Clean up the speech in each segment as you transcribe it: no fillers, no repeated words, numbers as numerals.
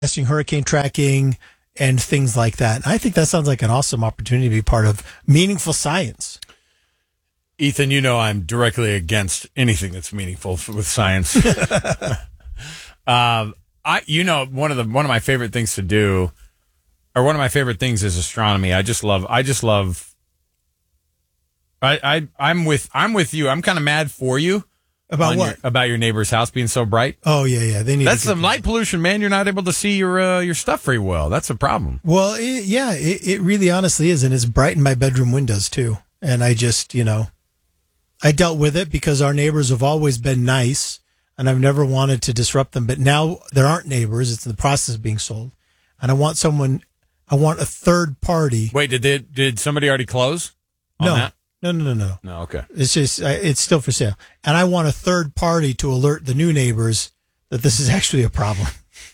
testing hurricane tracking and things like that. And I think that sounds like an awesome opportunity to be part of meaningful science. Ethan, you know I'm directly against anything that's meaningful with science. One of my favorite things to do, or one of my favorite things is astronomy. I'm with you. I'm kind of mad for you. About what? About your neighbor's house being so bright. Oh, yeah. That's some light pollution, man. You're not able to see your stuff very well. That's a problem. Well, it really honestly is, and it's brightened my bedroom windows too. And I just, I dealt with it because our neighbors have always been nice, and I've never wanted to disrupt them. But now there aren't neighbors; it's in the process of being sold, and I want a third party. Wait, did somebody already close on that? No. No, okay. It's just, it's still for sale. And I want a third party to alert the new neighbors that this is actually a problem.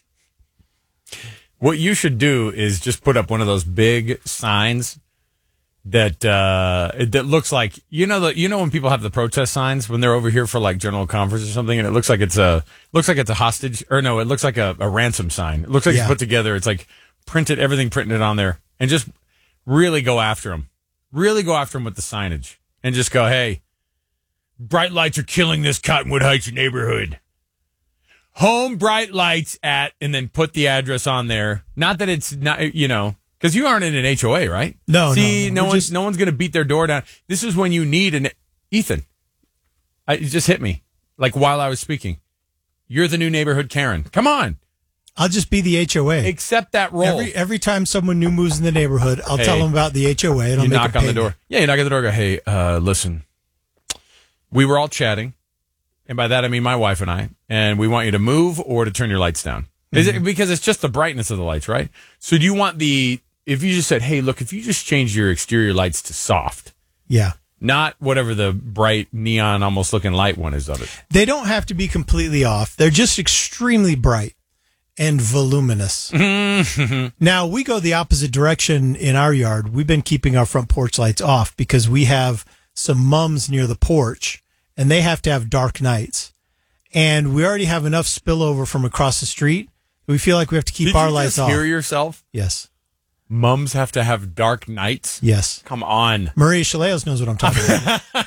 What you should do is just put up one of those big signs that looks like, when people have the protest signs when they're over here for like general conference or something, and it looks like it's a hostage, or no, it looks like a ransom sign. It looks like it's put together. It's like everything printed on there, and just really go after them. Really go after them with the signage and just go, hey, bright lights are killing this Cottonwood Heights neighborhood. Home bright lights at, and then put the address on there. Not that it's not, because you aren't in an HOA, right? No, See, no one's going to beat their door down. This is when you need Ethan. It just hit me like while I was speaking. You're the new neighborhood Karen. Come on. I'll just be the HOA. Accept that role. Every time someone new moves in the neighborhood, I'll tell them about the HOA, and I'll knock on the door. Yeah, you knock on the door. Go, hey, listen. We were all chatting, and by that I mean my wife and we want you to move or to turn your lights down. Is it because it's just the brightness of the lights, right? So do you want if you just said, hey, look, if you just change your exterior lights to soft, not whatever the bright neon almost looking light one is of it. They don't have to be completely off. They're just extremely bright and voluminous. Now, we go the opposite direction in our yard. We've been keeping our front porch lights off because we have some mums near the porch, and they have to have dark nights. And we already have enough spillover from across the street. We feel like we have to keep our lights off. Did you just hear yourself? Yes. Mums have to have dark nights? Yes. Come on. Maria Chaleos knows what I'm talking about.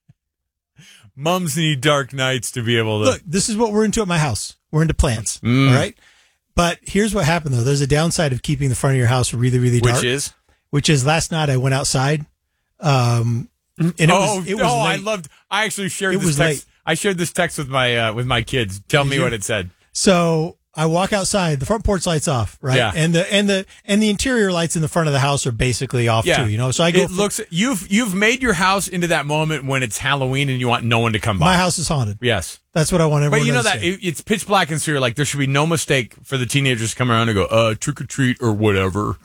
Mums need dark nights to be able to... Look, this is what we're into at my house. We're into plants. All right? But here's what happened, though. There's a downside of keeping the front of your house really, really dark. Which is last night I went outside. And it was late. I actually shared this text. I shared this text with my kids. Tell me what it said. So I walk outside, the front porch lights off, right? Yeah. And the interior lights in the front of the house are basically off too, So I go. You've made your house into that moment when it's Halloween and you want no one to come by. My house is haunted. Yes. That's what I want everyone to But that it's pitch black, and so you're like, there should be no mistake for the teenagers to come around and go, trick or treat or whatever.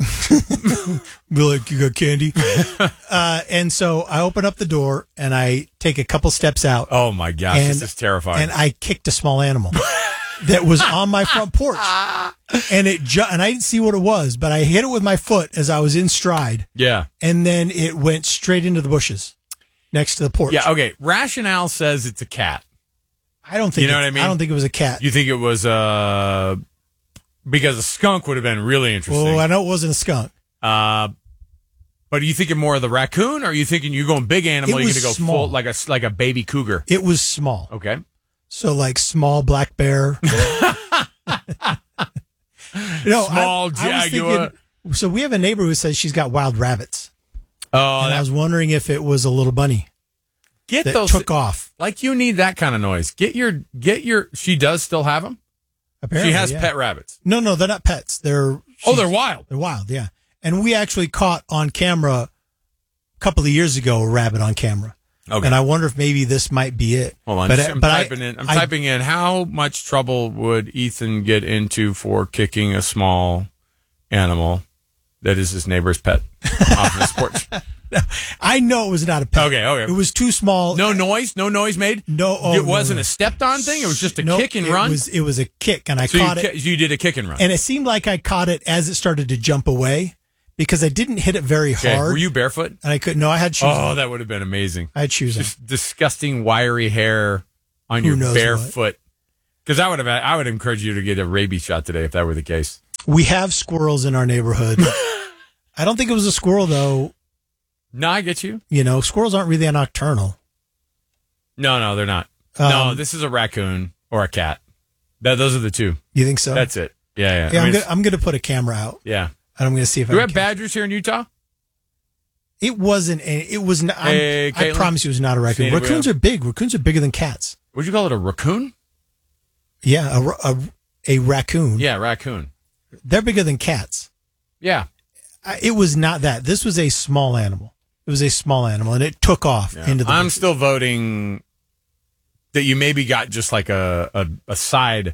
Be like, you got candy? And so I open up the door and I take a couple steps out. Oh my gosh, this is terrifying. And I kicked a small animal that was on my front porch. And and I didn't see what it was, but I hit it with my foot as I was in stride. Yeah. And then it went straight into the bushes next to the porch. Yeah, okay. Rationale says it's a cat. I don't think what I mean? I don't think it was a cat. You think it was because a skunk would have been really interesting. Well, I know it wasn't a skunk. But are you thinking more of the raccoon, or are you thinking you're going big animal, you're going to go small. full like a baby cougar? It was small. Okay. So like small black bear. Small jaguar. So we have a neighbor who says she's got wild rabbits. Oh, and I was wondering if it was a little bunny. Took off. Like, you need that kind of noise. Get your. She does still have them. Apparently, she has pet rabbits. No, they're not pets. They're wild. They're wild, yeah. And we actually caught on camera a couple of years ago a rabbit on camera. Okay. And I wonder if maybe this might be it. Hold on, I'm typing in how much trouble would Ethan get into for kicking a small animal that is his neighbor's pet off his porch. I know it was not a pet. Okay. It was too small. No noise made? No. It wasn't a stepped on thing? It was just a kick and run? It was a kick, and I caught it. You did a kick and run. And it seemed like I caught it as it started to jump away because I didn't hit it very hard. Were you barefoot? And I couldn't. No, I had shoes on. Oh, that would have been amazing. I had shoes on. Just disgusting, wiry hair on your bare foot. Because I would encourage you to get a rabies shot today if that were the case. We have squirrels in our neighborhood. I don't think it was a squirrel, though. No, I get you. You know, squirrels aren't really nocturnal. No, they're not. No, this is a raccoon or a cat. Those are the two. You think so? That's it. Yeah. Yeah, I'm going to put a camera out. Yeah. And I'm going to see if Do we have badgers here in Utah? It wasn't. It was not. I promise you, it was not a raccoon. Raccoons are big. Raccoons are bigger than cats. Would you call it a raccoon? Yeah, a raccoon. Yeah, raccoon. They're bigger than cats. Yeah. It was not that. This was a small animal. It was a small animal, and it took off into the. I'm still voting that you maybe got just like a side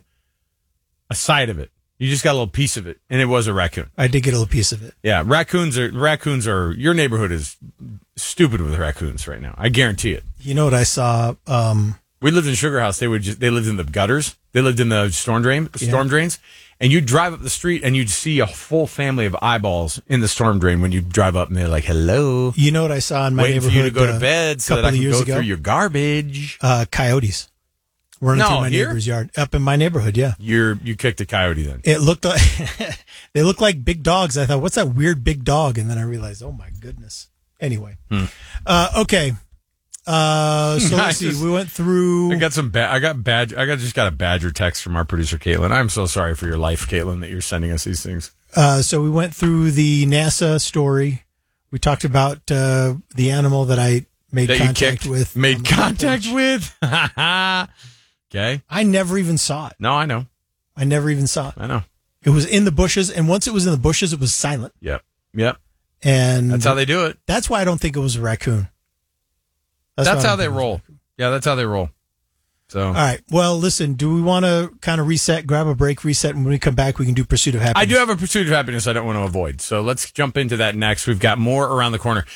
of it. You just got a little piece of it, and it was a raccoon. I did get a little piece of it. Yeah, raccoons are. Your neighborhood is stupid with raccoons right now. I guarantee it. You know what I saw? We lived in Sugar House. They lived in the gutters. They lived in the storm drains, and you'd drive up the street and you'd see a full family of eyeballs in the storm drain when you drive up, and they're like, "Hello." You know what I saw in my waiting neighborhood? For you to go to bed so that I can go through your garbage. Coyotes. Running through my neighbor's yard. Up in my neighborhood, yeah. You kicked a coyote then. It looked like they looked like big dogs. I thought, what's that weird big dog? And then I realized, oh my goodness. Anyway. Okay. So let's see. We went through. I just got a badger text from our producer Caitlin. I'm so sorry for your life, Caitlin, that you're sending us these things. So we went through the NASA story. We talked about the animal that I made contact with. Made contact with? Okay. I never even saw it. No, I know. I never even saw it. I know. It was in the bushes, and once it was in the bushes, it was silent. Yep. And that's how they do it. That's why I don't think it was a raccoon. That's how they roll. Yeah, that's how they roll. So, all right. Well, listen, do we want to kind of grab a break, reset, and when we come back, we can do Pursuit of Happiness? I do have a Pursuit of Happiness I don't want to avoid. So let's jump into that next. We've got more around the corner.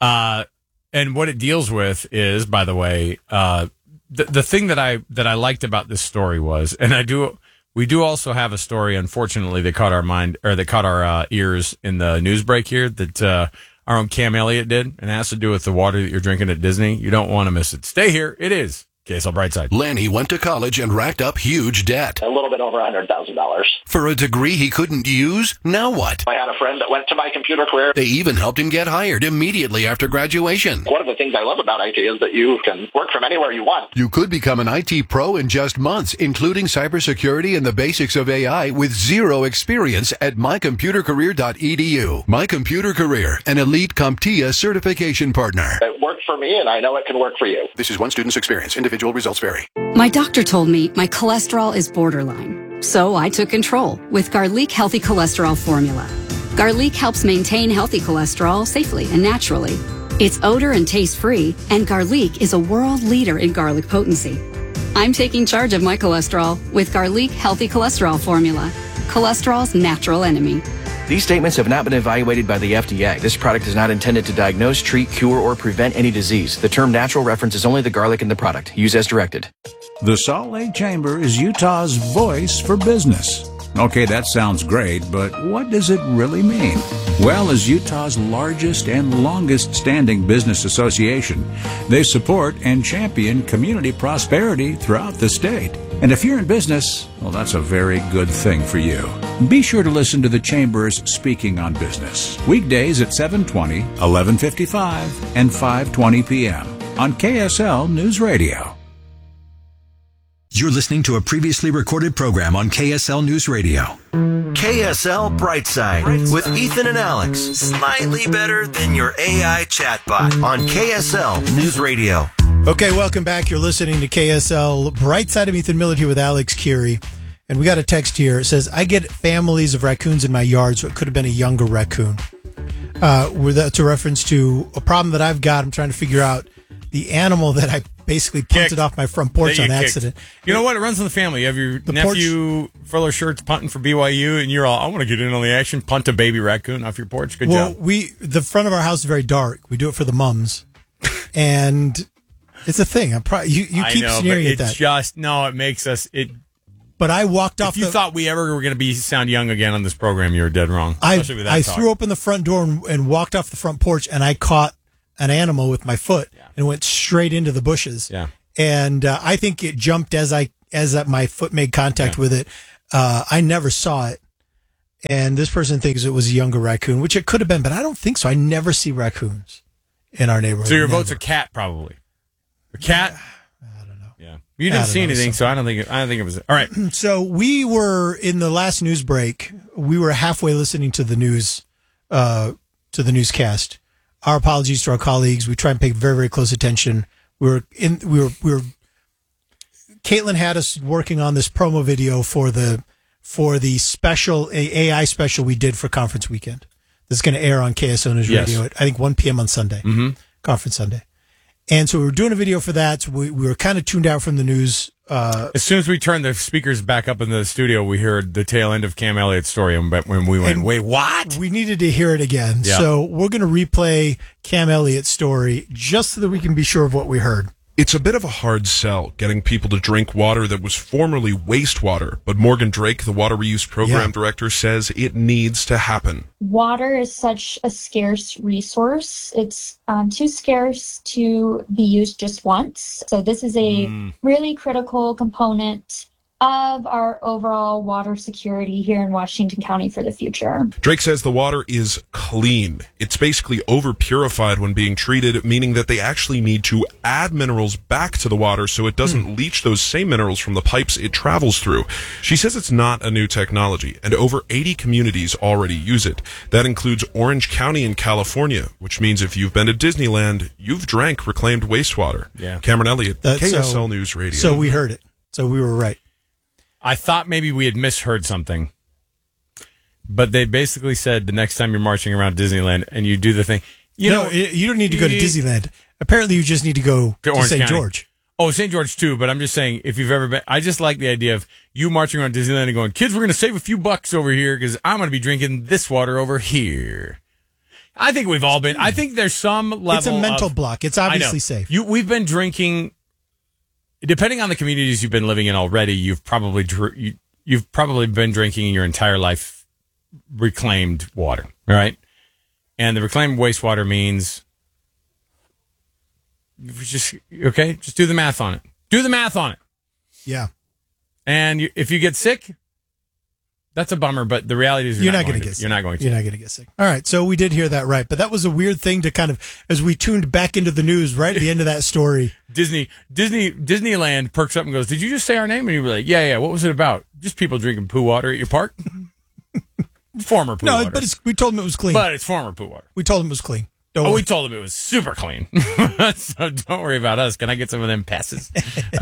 And what it deals with is, by the way, the thing that I liked about this story was, and we do also have a story, unfortunately, that caught our ears in the news break here that our own Cam Elliott did, and it has to do with the water that you're drinking at Disney. You don't want to miss it. Stay here. It is KSL Brightside. Lanny went to college and racked up huge debt. A little bit over $100,000. For a degree he couldn't use? Now what? I had a friend that went to My Computer Career. They even helped him get hired immediately after graduation. One of the things I love about IT is that you can work from anywhere you want. You could become an IT pro in just months, including cybersecurity and the basics of AI with zero experience at mycomputercareer.edu. My Computer Career, an elite CompTIA certification partner. It worked for me, and I know it can work for you. This is one student's experience. Individual results vary. My doctor told me my cholesterol is borderline, so I took control with Garlic Healthy Cholesterol Formula. Garlic helps maintain healthy cholesterol safely and naturally. It's odor and taste-free, and Garlic is a world leader in garlic potency. I'm taking charge of my cholesterol with Garlic Healthy Cholesterol Formula, cholesterol's natural enemy. These statements have not been evaluated by the FDA. This product is not intended to diagnose, treat, cure, or prevent any disease. The term natural references only the garlic in the product. Use as directed. The Salt Lake Chamber is Utah's voice for business. Okay, that sounds great, but what does it really mean? Well, as Utah's largest and longest standing business association, they support and champion community prosperity throughout the state. And if you're in business, well, that's a very good thing for you. Be sure to listen to the Chamber's Speaking on Business, weekdays at 7:20, 11:55, and 5:20 p.m. on KSL News Radio. You're listening to a previously recorded program on KSL News Radio. KSL Brightside with Ethan and Alex. Slightly better than your AI chatbot on KSL News Radio. Okay, welcome back. You're listening to KSL Brightside. of Ethan Millett here with Alex Curie. And we got a text here. It says, I get families of raccoons in my yard, so it could have been a younger raccoon. That's a reference to a problem that I've got. I'm trying to figure out the animal that I basically punted off my front porch on accident. You know what? It runs in the family. You have your nephew, Fuller Shirts, punting for BYU, and you're all, I want to get in on the action. Punt a baby raccoon off your porch. Good job. The front of our house is very dark. We do it for the mums. And it's a thing. You keep sneering at that. It makes us... But I walked off. If you thought we ever were going to be sound young again on this program, you were dead wrong. I threw open the front door and walked off the front porch, and I caught an animal with my foot and went straight into the bushes. Yeah. And I think it jumped as my foot made contact with it. I never saw it. And this person thinks it was a younger raccoon, which it could have been, but I don't think so. I never see raccoons in our neighborhood. So your vote's a cat, probably. A cat? I don't know. Yeah. You didn't see anything, so I don't think it was. All right. So we were in the last news break. We were halfway listening to the news, to the newscast. Our apologies to our colleagues. We try and pay very, very close attention. We were Caitlin had us working on this promo video for the special AI special we did for conference weekend. This is going to air on KSL News Radio at, I think, 1 p.m. on Sunday, conference Sunday. And so we were doing a video for that. So we were kind of tuned out from the news. As soon as we turned the speakers back up in the studio, we heard the tail end of Cam Elliott's story. And when we went, wait, what? We needed to hear it again. Yeah. So we're going to replay Cam Elliott's story just so that we can be sure of what we heard. It's a bit of a hard sell getting people to drink water that was formerly wastewater, but Morgan Drake, the water reuse program director, says it needs to happen. Water is such a scarce resource. It's too scarce to be used just once. So this is a really critical component of our overall water security here in Washington County for the future. Drake says the water is clean. It's basically over-purified when being treated, meaning that they actually need to add minerals back to the water so it doesn't leach those same minerals from the pipes it travels through. She says it's not a new technology, and over 80 communities already use it. That includes Orange County in California, which means if you've been to Disneyland, you've drank reclaimed wastewater. Yeah. Cameron Elliott, KSL News Radio. So we heard it. So we were right. I thought maybe we had misheard something, but they basically said the next time you're marching around Disneyland and you do the thing, you don't need to go to Disneyland. Apparently, you just need to go to St. George. Oh, St. George too. But I'm just saying, if you've ever been, I just like the idea of you marching around Disneyland and going, kids, we're going to save a few bucks over here because I'm going to be drinking this water over here. I think we've all been. I think there's some level. It's a mental block. It's obviously safe. We've been drinking. Depending on the communities you've been living in already, you've probably been drinking your entire life reclaimed water, right? And the reclaimed wastewater means just do the math on it. Do the math on it. Yeah. And if you get sick, that's a bummer, but the reality is you're not going to get sick. You're not going to. You're not going to get sick. All right, so we did hear that right, but that was a weird thing to kind of, as we tuned back into the news right at the end of that story. Disneyland perks up and goes, "Did you just say our name?" And you were like, "Yeah. What was it about? Just people drinking poo water at your park." Former poo water. No, but we told them it was clean. But it's former poo water. We told them it was clean. We told them it was super clean. So don't worry about us. Can I get some of them passes?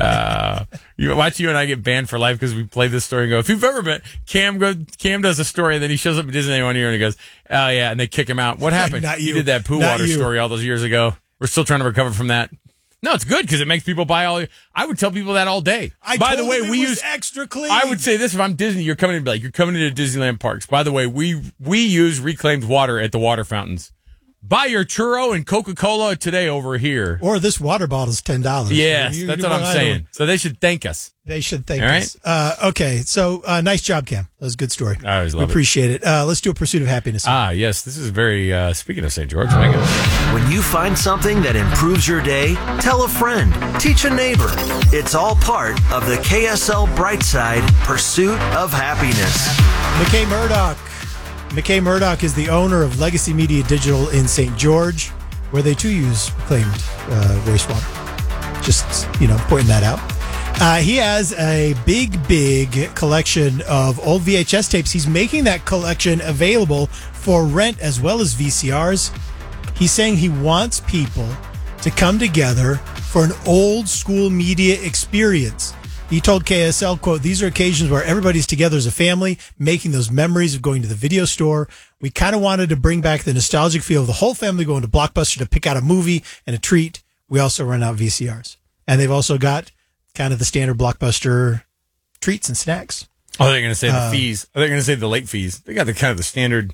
Watch you and I get banned for life because we play this story and go, if you've ever been, Cam does a story and then he shows up at Disney one year and he goes, oh yeah, and they kick him out. What happened? Not you. You did that poo water story all those years ago. We're still trying to recover from that. No, it's good because it makes people buy all. I would tell people that all day. By the way, we use extra clean. I would say this: if I'm Disney, you're coming into Disneyland parks. By the way, we use reclaimed water at the water fountains. Buy your churro and Coca-Cola today over here. Or this water bottle's $10. Yes, that's what I'm saying. So they should thank us. They should thank us. Okay, so nice job, Cam. That was a good story. I always love it. Appreciate it. Let's do a pursuit of happiness. Yes. This is very, speaking of St. George. When you find something that improves your day, tell a friend, teach a neighbor. It's all part of the KSL Brightside Pursuit of Happiness. McKay Murdoch. McKay Murdoch is the owner of Legacy Media Digital in St. George, where they too use reclaimed wastewater. Just, pointing that out. He has a big collection of old VHS tapes. He's making that collection available for rent as well as VCRs. He's saying he wants people to come together for an old school media experience. He told KSL, quote, these are occasions where everybody's together as a family, making those memories of going to the video store. We kind of wanted to bring back the nostalgic feel of the whole family going to Blockbuster to pick out a movie and a treat. We also run out VCRs. And they've also got kind of the standard Blockbuster treats and snacks. Oh, they're going to say the fees. They're going to say the late fees. They got the kind of the standard.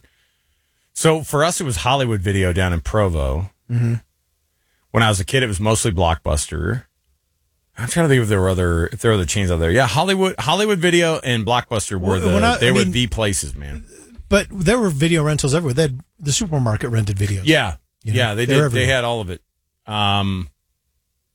So for us, it was Hollywood Video down in Provo. Mm-hmm. When I was a kid, it was mostly Blockbuster. I'm trying to think if there were other chains out there. Yeah, Hollywood Video and Blockbuster were the places, man. But there were video rentals everywhere. They had the supermarket rented videos. Yeah, they did. They had all of it. I'm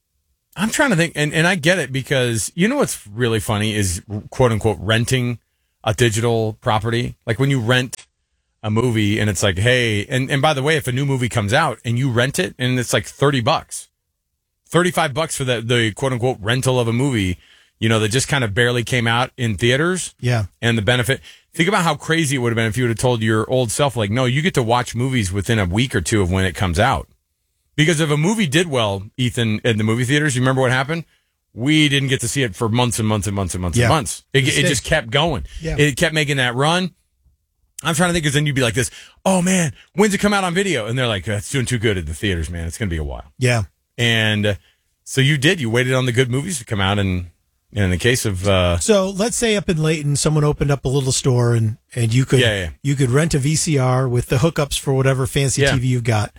trying to think, and I get it because you know what's really funny is quote unquote renting a digital property. Like when you rent a movie and it's like, hey, and by the way, if a new movie comes out and you rent it and it's like $30, $35 for the quote unquote rental of a movie, that just kind of barely came out in theaters. Yeah. And the benefit. Think about how crazy it would have been if you would have told your old self, like, no, you get to watch movies within a week or two of when it comes out. Because if a movie did well, Ethan, in the movie theaters, you remember what happened? We didn't get to see it for months and months and months and months and months. It just kept going. Yeah. It kept making that run. I'm trying to think, because then you'd be like this, oh man, when's it come out on video? And they're like, it's doing too good at the theaters, man. It's going to be a while. Yeah. And so you waited on the good movies to come out. And in the case of... so let's say up in Layton, someone opened up a little store and you could rent a VCR with the hookups for whatever fancy TV you've got.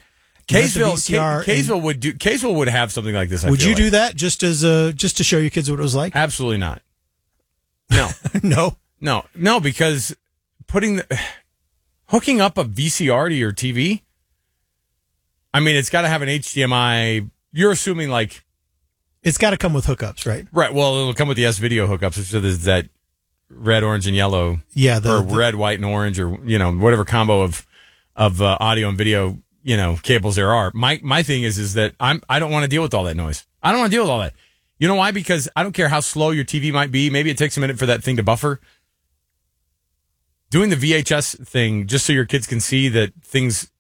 Kaysville would have something like this. Would you do that just to show your kids what it was like? Absolutely not. No. No, because hooking up a VCR to your TV, I mean, it's got to have an HDMI. You're assuming like it's got to come with hookups, right? Right. Well, it'll come with the S-Video hookups. So there's that red, orange, and yellow. Yeah, or red, white, and orange, or whatever combo of audio and video cables there are. My thing is that I don't want to deal with all that noise. I don't want to deal with all that. You know why? Because I don't care how slow your TV might be. Maybe it takes a minute for that thing to buffer. Doing the VHS thing just so your kids can see that things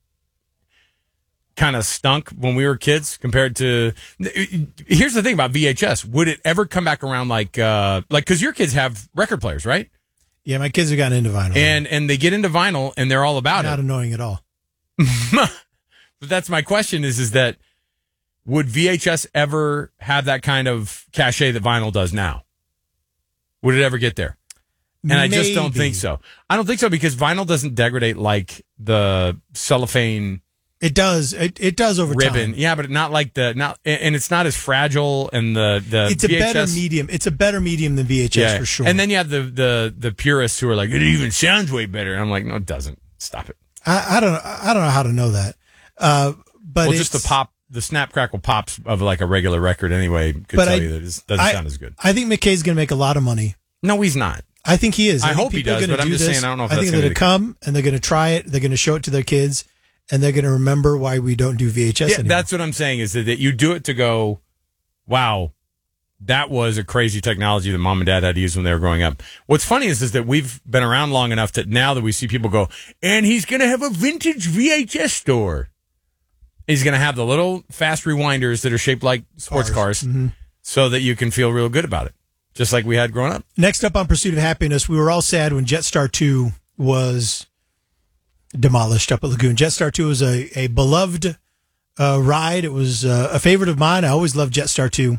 kind of stunk when we were kids compared to... Here's the thing about VHS. Would it ever come back around like because your kids have record players, right? Yeah, my kids have gotten into vinyl. And they get into vinyl and they're all about Not it. Not annoying at all. But that's my question is that would VHS ever have that kind of cachet that vinyl does now? Would it ever get there? And I just don't think so. I don't think so because vinyl doesn't degrade like the cellophane. It does. It does over ribbon. time. Yeah, but not like and it's not as fragile. And it's VHS, a better medium. It's a better medium than VHS for sure. And then you have the purists who are like, it even sounds way better. And I'm like, no, it doesn't. Stop it. I don't know how to know that. But just the snap crackle pops of like a regular record anyway could tell you that it doesn't sound as good. I think McKay's going to make a lot of money. No, he's not. I think he is. I hope he does, but I'm just saying I don't know if that's going to they're going to come and they're going to try it. They're going to show it to their kids and they're going to remember why we don't do VHS anymore. That's what I'm saying is that you do it to go, wow, that was a crazy technology that mom and dad had to use when they were growing up. What's funny is that we've been around long enough that now that we see people go, and he's going to have a vintage VHS store. He's going to have the little fast rewinders that are shaped like sports cars so that you can feel real good about it, just like we had growing up. Next up on Pursuit of Happiness, we were all sad when Jetstar 2 was demolished up at Lagoon. Jetstar 2 was a beloved ride. It was a favorite of mine. I always loved Jetstar 2.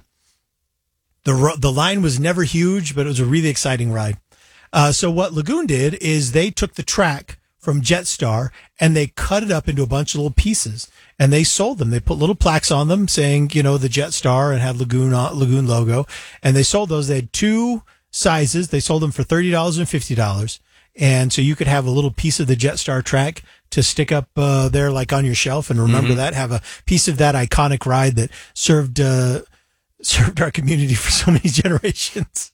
The line was never huge, but it was a really exciting ride. So what Lagoon did is they took the track from Jetstar and they cut it up into a bunch of little pieces and they sold them. They put little plaques on them saying, the Jetstar and had Lagoon logo. And they sold those. They had two sizes. They sold them for $30 and $50. And so you could have a little piece of the Jetstar track to stick up there like on your shelf and remember that, have a piece of that iconic ride that served our community for so many generations.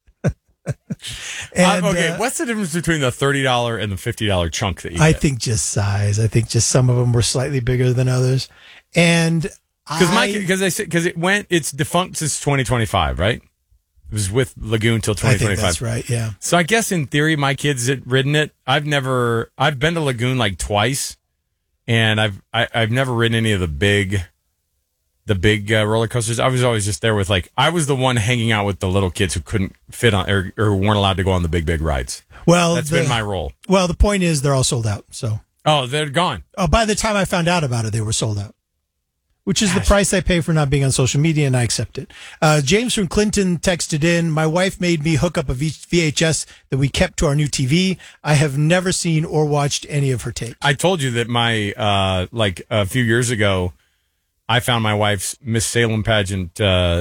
And, what's the difference between the $30 and the $50 chunk that you I get? think just size. I think just some of them were slightly bigger than others. And it's defunct since 2025, right? It was with Lagoon till 2025. I think that's right, yeah. So I guess in theory, my kids had ridden it. I've been to Lagoon like twice, and I've never ridden any of the big roller coasters. I was always just there with I was the one hanging out with the little kids who couldn't fit on or weren't allowed to go on the big rides. Well, that's been my role. Well, the point is they're all sold out. So they're gone. By the time I found out about it, they were sold out, which is the price I pay for not being on social media, and I accept it. James from Clinton texted in, my wife made me hook up a VHS that we kept to our new TV. I have never seen or watched any of her tapes. I told you that my a few years ago, I found my wife's Miss Salem pageant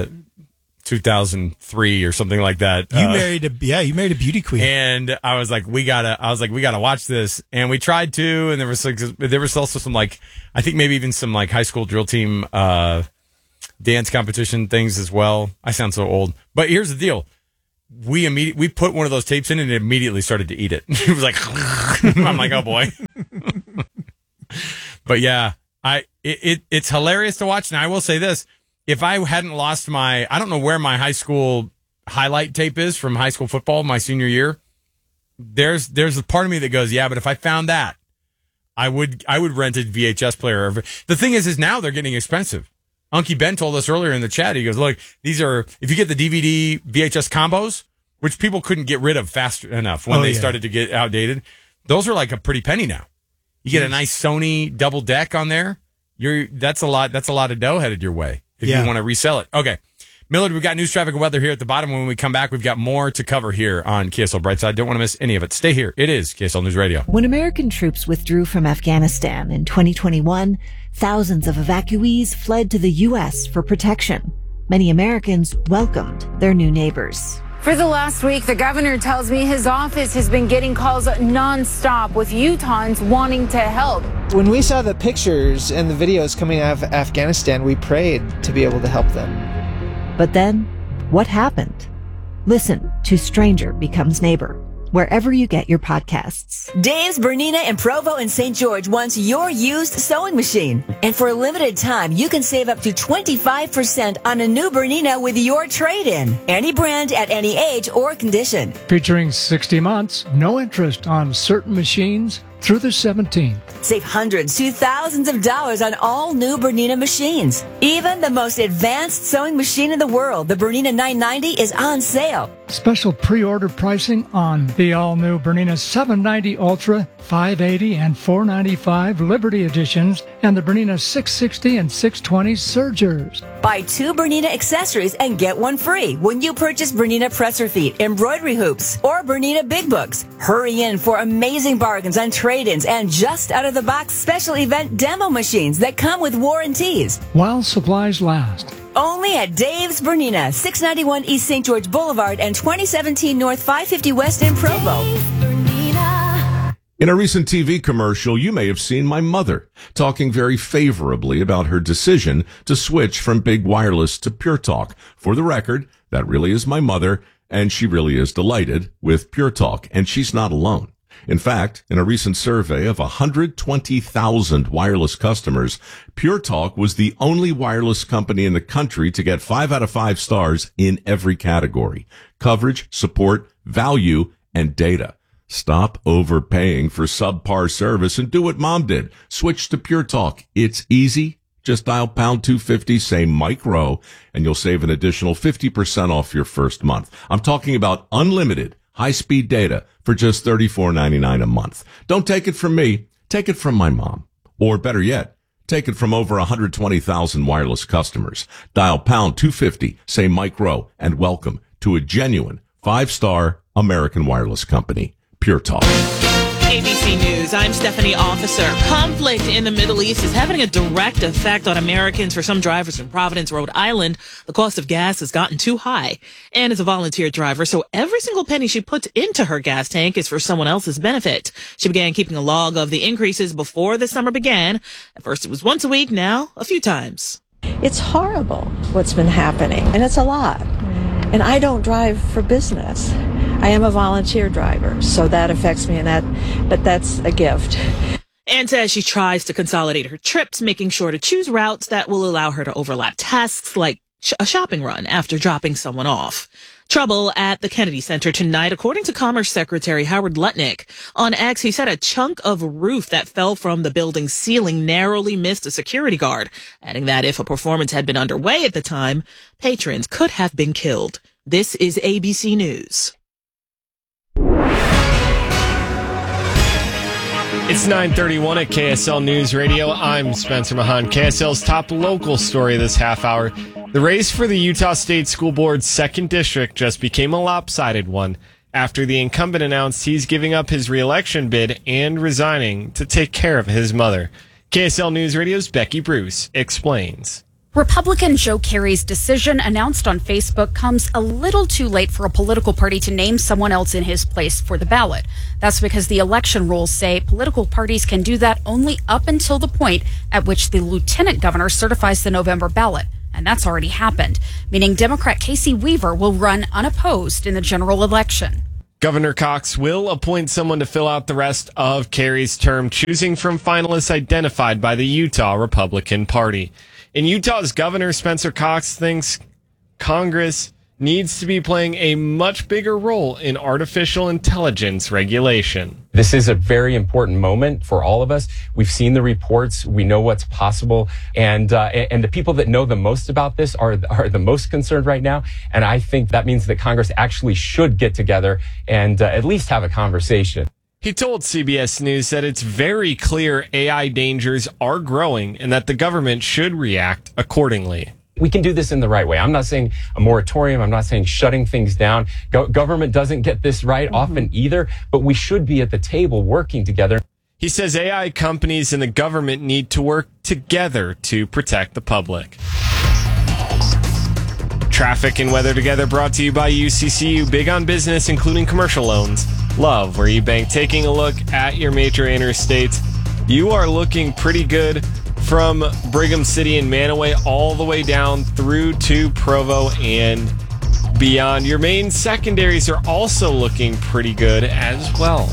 2003 or something like that. You married a beauty queen. And I was like, we gotta watch this. And we tried to, and there was also some I think maybe even some high school drill team dance competition things as well. I sound so old. But here's the deal. we put one of those tapes in and it immediately started to eat it. It was like, I'm like, oh boy. But yeah, it's hilarious to watch. And I will say this, if I hadn't lost I don't know where my high school highlight tape is from high school football, my senior year. There's a part of me that goes, yeah, but if I found that, I would rent a VHS player. The thing is now they're getting expensive. Unky Ben told us earlier in the chat, he goes, look, these are, if you get the DVD VHS combos, which people couldn't get rid of fast enough when they started to get outdated, those are like a pretty penny now. You get a nice Sony double deck on there. That's a lot of dough headed your way if you want to resell it. Okay. Millard, we've got news, traffic, and weather here at the bottom. When we come back, we've got more to cover here on KSL Brightside. Don't want to miss any of it. Stay here. It is KSL News Radio. When American troops withdrew from Afghanistan in 2021, thousands of evacuees fled to the U.S. for protection. Many Americans welcomed their new neighbors. For the last week, the governor tells me his office has been getting calls nonstop with Utahns wanting to help. When we saw the pictures and the videos coming out of Afghanistan, we prayed to be able to help them. But then, what happened? Listen to Stranger Becomes Neighbor, wherever you get your podcasts. Dave's, Bernina, and Provo in St. George wants your used sewing machine. And for a limited time, you can save up to 25% on a new Bernina with your trade-in. Any brand at any age or condition. Featuring 60 months, no interest on certain machines through the 17th. Save hundreds to thousands of dollars on all new Bernina machines. Even the most advanced sewing machine in the world, the Bernina 990, is on sale. Special pre-order pricing on the all-new Bernina 790 Ultra, 580 and 495 Liberty editions, and the Bernina 660 and 620 Surgers. Buy 2 Bernina accessories and get 1 free when you purchase Bernina presser feet, embroidery hoops, or Bernina big books. Hurry in for amazing bargains on trade-ins and just out-of-the-box special event demo machines that come with warranties. While supplies last. Only at Dave's Bernina, 691 East St. George Boulevard and 2017 North 550 West in Provo. In a recent TV commercial, you may have seen my mother talking very favorably about her decision to switch from big wireless to Pure Talk. For the record, that really is my mother, and she really is delighted with Pure Talk, and she's not alone. In fact, in a recent survey of 120,000 wireless customers, Pure Talk was the only wireless company in the country to get 5 out of 5 stars in every category: coverage, support, value, and data. Stop overpaying for subpar service and do what Mom did. Switch to Pure Talk. It's easy. Just dial pound 250, say Mike Rowe, and you'll save an additional 50% off your first month. I'm talking about unlimited high-speed data for just $34.99 a month. Don't take it from me. Take it from my mom. Or better yet, take it from over 120,000 wireless customers. Dial pound 250, say Mike Rowe, and welcome to a genuine 5-star American wireless company, Pure Talk. ABC News, I'm Stephanie Officer. Conflict in the Middle East is having a direct effect on Americans. For some drivers in Providence, Rhode Island, the cost of gas has gotten too high. Ann is a volunteer driver, so every single penny she puts into her gas tank is for someone else's benefit. She began keeping a log of the increases before the summer began. At first it was once a week, now a few times. It's horrible what's been happening, and it's a lot. And I don't drive for business. I am a volunteer driver, so that affects me, but that's a gift. Ann says she tries to consolidate her trips, making sure to choose routes that will allow her to overlap tasks like a shopping run after dropping someone off. Trouble at the Kennedy Center tonight, according to Commerce Secretary Howard Lutnick. On X, he said a chunk of roof that fell from the building's ceiling narrowly missed a security guard, adding that if a performance had been underway at the time, patrons could have been killed. This is ABC News. It's 9:31 at KSL News Radio. I'm Spencer Mahan. KSL's top local story this half hour. The race for the Utah State School Board's 2nd District just became a lopsided one after the incumbent announced he's giving up his re-election bid and resigning to take care of his mother. KSL News Radio's Becky Bruce explains. Republican Joe Kerry's decision announced on Facebook comes a little too late for a political party to name someone else in his place for the ballot. That's because the election rules say political parties can do that only up until the point at which the lieutenant governor certifies the November ballot. And that's already happened, meaning Democrat Casey Weaver will run unopposed in the general election. Governor Cox will appoint someone to fill out the rest of Kerry's term, choosing from finalists identified by the Utah Republican Party. In Utah's governor, Spencer Cox thinks Congress needs to be playing a much bigger role in artificial intelligence regulation. This is a very important moment for all of us. We've seen the reports. We know what's possible. And the people that know the most about this are the most concerned right now. And I think that means that Congress actually should get together and at least have a conversation. He told CBS News that it's very clear AI dangers are growing and that the government should react accordingly. We can do this in the right way. I'm not saying a moratorium. I'm not saying shutting things down. Government doesn't get this right often either, but we should be at the table working together. He says AI companies and the government need to work together to protect the public. Traffic and weather together brought to you by UCCU. Big on business, including commercial loans. Love where you bank. Taking a look at your major interstates. You are looking pretty good from Brigham City and Manaway all the way down through to Provo and beyond. Your main secondaries are also looking pretty good as well.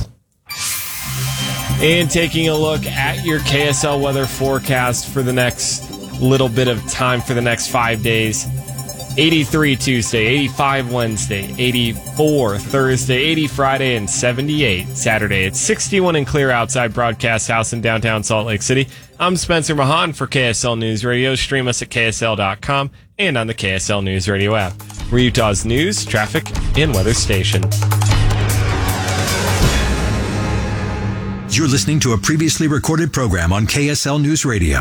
And taking a look at your KSL weather forecast for the next little bit of time for the next 5 days. 83 Tuesday, 85 Wednesday, 84 Thursday, 80 Friday, and 78 Saturday. It's 61 and clear outside Broadcast House in downtown Salt Lake City. I'm Spencer Mahan for KSL News Radio. Stream us at KSL.com and on the KSL News Radio app. We're Utah's news, traffic, and weather station. You're listening to a previously recorded program on KSL News Radio.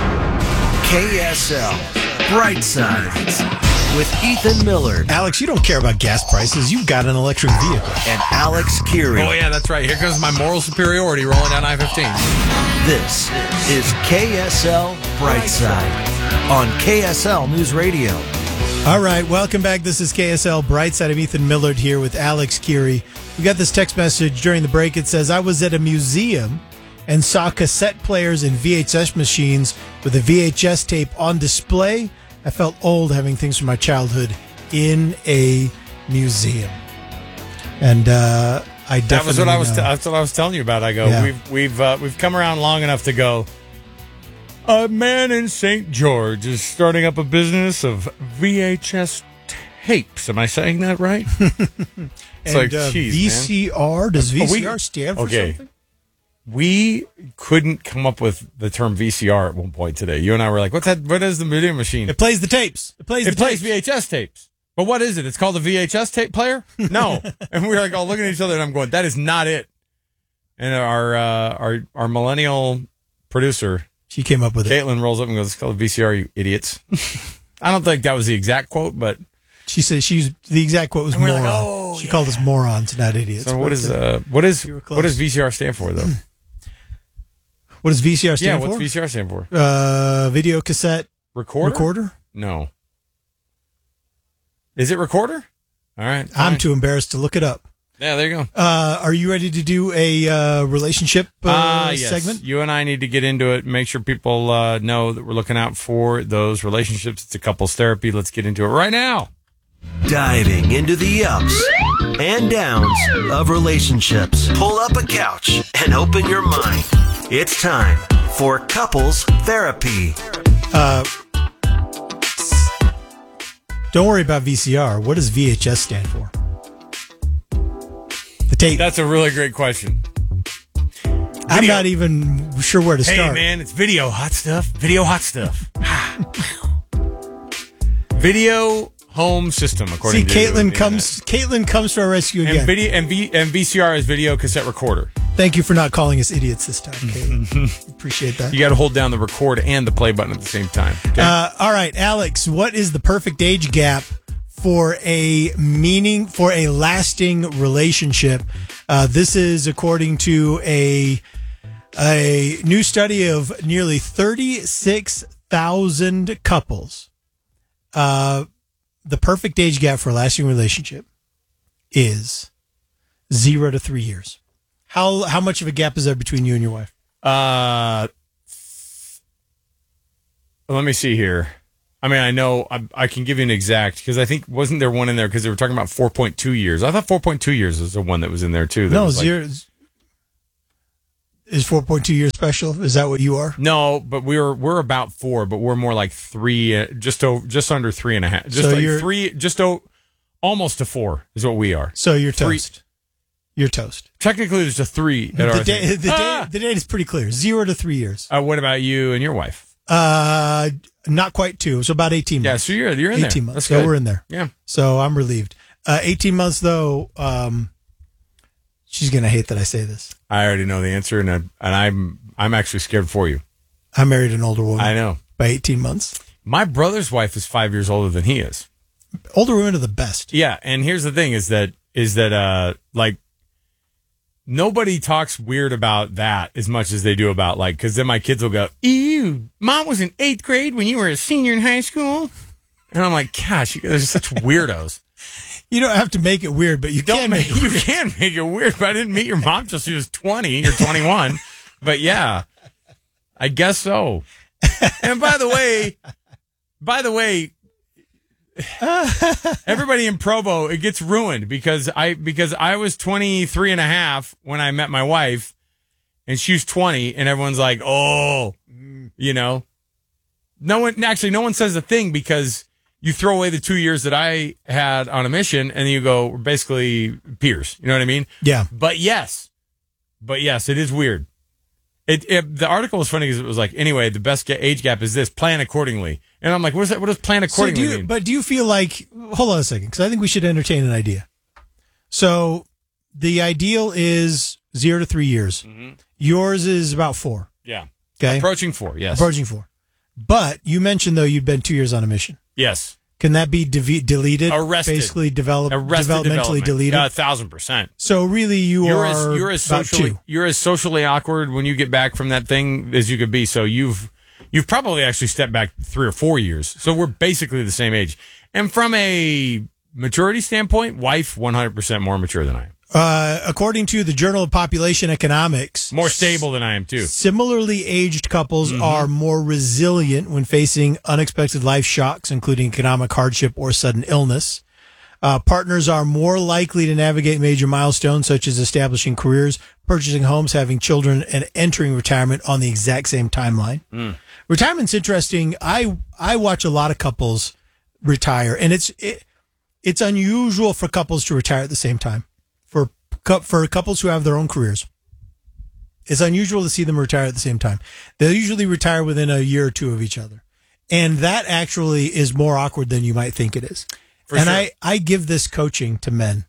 KSL Brightside with Ethan Millard. Alex, you don't care about gas prices. You've got an electric vehicle. And Alex Kirry. Oh, yeah, that's right. Here comes my moral superiority rolling down I-15. This is KSL Brightside on KSL News Radio. All right, welcome back. This is KSL Brightside. I'm Ethan Millard here with Alex Kirry. We got this text message during the break. It says, I was at a museum and saw cassette players and VHS machines with a VHS tape on display. I felt old having things from my childhood in a museum. And I definitely that was what I was. That's what I was telling you about. I go, yeah. We've come around long enough to go. A man in St. George is starting up a business of VHS tapes. Am I saying that right? It's like, geez, VCR. Man. Does VCR stand for something? We couldn't come up with the term VCR at one point today. You and I were like, "What's that? What is the video machine?" It plays the tapes. It plays VHS tapes. But what is it? It's called a VHS tape player? No. And we were like all looking at each other, and I'm going, "That is not it." And our millennial producer, she came up with Caitlin rolls up and goes, "It's called a VCR, you idiots." I don't think that was the exact quote, but she said the exact quote was moron. Like, she called us morons, not idiots. So what does VCR stand for though? What does VCR stand for? Yeah, what's VCR stand for? Video cassette recorder? No. Is it recorder? All right. Fine. I'm too embarrassed to look it up. Yeah, there you go. Are you ready to do a relationship yes. segment? You and I need to get into it. Make sure people know that we're looking out for those relationships. It's a couples therapy. Let's get into it right now. Diving into the ups and downs of relationships. Pull up a couch and open your mind. It's time for couples therapy. Don't worry about VCR. What does VHS stand for? The tape. That's a really great question. I'm not even sure where to start. Hey, man, it's video hot stuff. Video hot stuff. Video home system, according to Caitlin comes to our rescue again. And VCR is video cassette recorder. Thank you for not calling us idiots this time, Caitlin. Appreciate that. You got to hold down the record and the play button at the same time. Okay? All right, Alex, what is the perfect age gap for a lasting relationship? This is according to a new study of nearly 36,000 couples. The perfect age gap for a lasting relationship is 0 to 3 years. How much of a gap is there between you and your wife? Let me see here. I mean, I know I can give you an exact, because I think, wasn't there one in there because they were talking about 4.2 years? I thought 4.2 years was the one that was in there too. No, is 4.2 years special? Is that what you are? No, but we're about 4, but we're more like 3, just under 3.5. Just So like you're- 3, almost to 4 is what we are. So you're 3. toast. You're toast. Technically, there's a 3 at our The thing. date is pretty clear. 0 to 3 years. What about you and your wife? Not quite 2. So about 18 months. Yeah, so you're in there. 18 months. That's so good. we're in there. Yeah. So I'm relieved. 18 months though. She's gonna hate that I say this. I already know the answer, and I'm actually scared for you. I married an older woman. I know. By 18 months. My brother's wife is 5 years older than he is. Older women are the best. Yeah, and here's the thing: is that like nobody talks weird about that as much as they do about, like, because then my kids will go, "Ew, Mom was in 8th grade when you were a senior in high school," and I'm like, "Gosh, you guys are such weirdos." You don't have to make it weird, but you can make it You weird. can make it weird, but I didn't meet your mom till she was 20 or 21. But yeah, I guess so. And by the way, everybody in Provo, it gets ruined because I was 23 and a half when I met my wife, and she was 20, and everyone's like, "Oh, you know." No one says a thing, because you throw away the 2 years that I had on a mission, and then you go, we're basically peers. You know what I mean? Yeah. But yes, it is weird. The article was funny because it was like, anyway, the best age gap is this, plan accordingly. And I'm like, what is that? What does plan accordingly mean? But do you feel like, hold on a second, because I think we should entertain an idea. So the ideal is 0 to 3 years. Mm-hmm. Yours is about 4. Yeah. Okay. Approaching 4, yes. Approaching 4. But you mentioned, though, you'd been 2 years on a mission. Yes. Can that be deleted? Arrested. Basically Arrested developmentally deleted? 1,000%. So really You're are as about 2. You're as socially awkward when you get back from that thing as you could be. So you've probably actually stepped back 3 or 4 years. So we're basically the same age. And from a maturity standpoint, wife 100% more mature than I am. According to the Journal of Population Economics, More stable than I am too. similarly aged couples are more resilient when facing unexpected life shocks, including economic hardship or sudden illness. Partners are more likely to navigate major milestones such as establishing careers, purchasing homes, having children, and entering retirement on the exact same timeline. Retirement's interesting. I watch a lot of couples retire, and it's unusual for couples to retire at the same time. For couples who have their own careers, it's unusual to see them retire at the same time. They'll usually retire within a year or 2 of each other. And that actually is more awkward than you might think it is. For and sure. I give this coaching to men.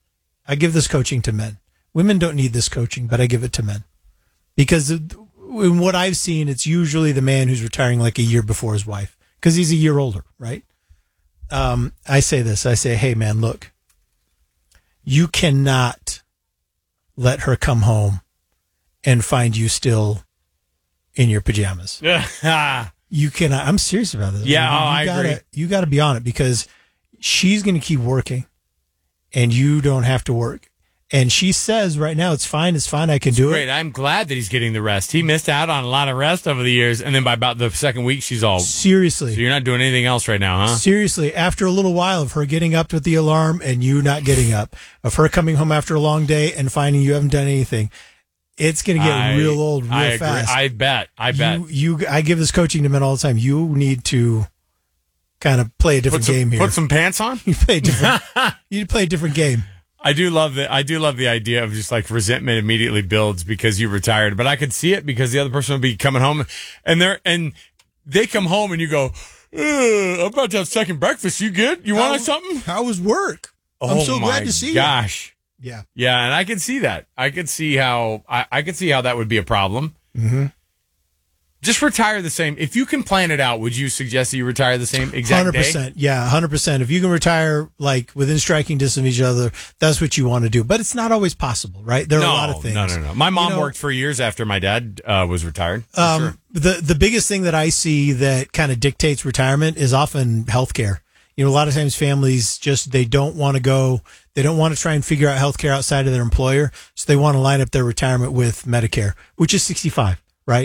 Women don't need this coaching, but I give it to men. Because in what I've seen, it's usually the man who's retiring like a year before his wife, because he's a year older, right? I say, hey man, look, you cannot let her come home and find you still in your pajamas. You cannot. I'm serious about this. Yeah, I agree. You got to be on it, because she's going to keep working and you don't have to work. And she says right now, it's fine. I can do it. Great. I'm glad that he's getting the rest. He missed out on a lot of rest over the years. And then by about the second week, she's all... Seriously. So you're not doing anything else right now, huh? Seriously, after a little while of her getting up with the alarm and you not getting up, of her coming home after a long day and finding you haven't done anything, it's going to get real old real I agree. fast. I bet. I give this coaching to men all the time. You need to kind of play a different game here. Put some pants on? You play a different game. I do love the idea of just like resentment immediately builds because you retired, but I could see it because the other person would be coming home and they come home and you go, I'm about to have second breakfast. You good? You want something? How was work? I'm so glad to see you. Gosh. Yeah. Yeah. And I can see that. I could see how that would be a problem. Mm-hmm. Just retire the same. If you can plan it out, would you suggest that you retire the same exact 100%. day? Yeah, 100%. If you can retire like within striking distance of each other, that's what you want to do. But it's not always possible, right? There are a lot of things. No. My mom worked for years after my dad was retired. Sure. The biggest thing that I see that kind of dictates retirement is often healthcare. You know, a lot of times families they don't want to go. They don't want to try and figure out healthcare outside of their employer, so they want to line up their retirement with Medicare, which is 65, right?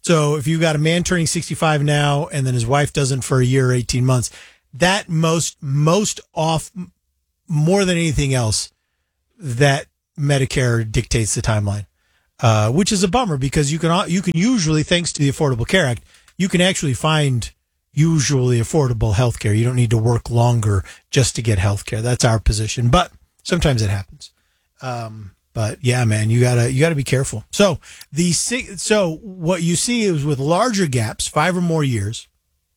So if you've got a man turning 65 now and then his wife doesn't for a year or 18 months, that most off more than anything else, that Medicare dictates the timeline, which is a bummer because you can usually, thanks to the Affordable Care Act, you can actually find usually affordable health care. You don't need to work longer just to get health care. That's our position, but sometimes it happens. But yeah, man, you gotta be careful. So what you see is with larger gaps, 5 or more years,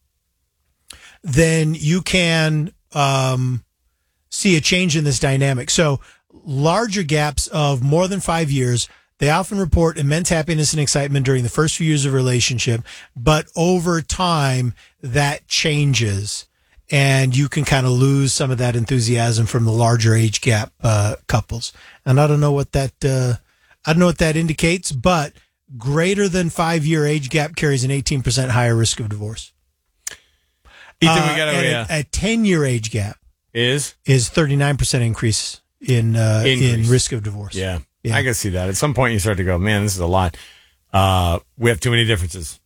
then you can see a change in this dynamic. So larger gaps of more than 5 years, they often report immense happiness and excitement during the first few years of a relationship, but over time that changes. And you can kind of lose some of that enthusiasm from the larger age gap couples. And I don't know what that indicates, but greater than 5-year age gap carries an 18% higher risk of divorce. Ethan, we got a 10-year age gap is 39% increase in risk of divorce. Yeah, I can see that. At some point, you start to go, man, this is a lot. We have too many differences.